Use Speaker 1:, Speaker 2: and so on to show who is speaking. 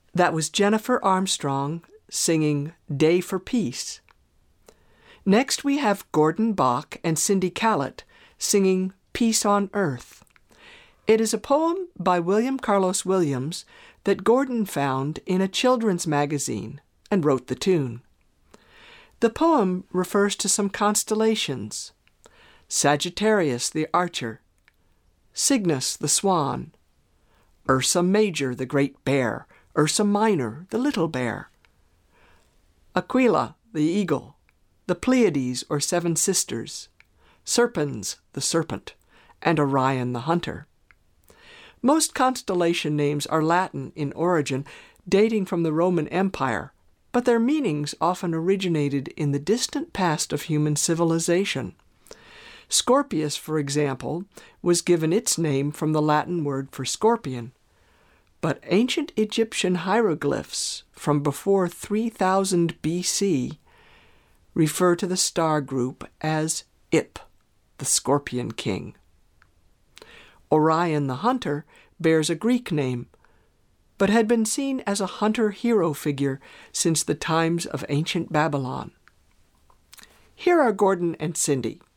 Speaker 1: That was Jennifer Armstrong singing Day for Peace. Next we have Gordon Bok and Cindy Callett singing Peace on Earth. It is a poem by William Carlos Williams that Gordon found in a children's magazine and wrote the tune. The poem refers to some constellations: Sagittarius the Archer, Cygnus the Swan, Ursa Major the Great Bear, Ursa Minor the Little Bear, Aquila the Eagle, the Pleiades or Seven Sisters, Serpens the Serpent, and Orion the Hunter. Most constellation names are Latin in origin, dating from the Roman Empire, but their meanings often originated in the distant past of human civilization. Scorpius, for example, was given its name from the Latin word for scorpion, but ancient Egyptian hieroglyphs from before 3000 BC refer to the star group as Ip, the Scorpion King. Orion the Hunter bears a Greek name, but had been seen as a hunter-hero figure since the times of ancient Babylon. Here are Gordon and Cindy.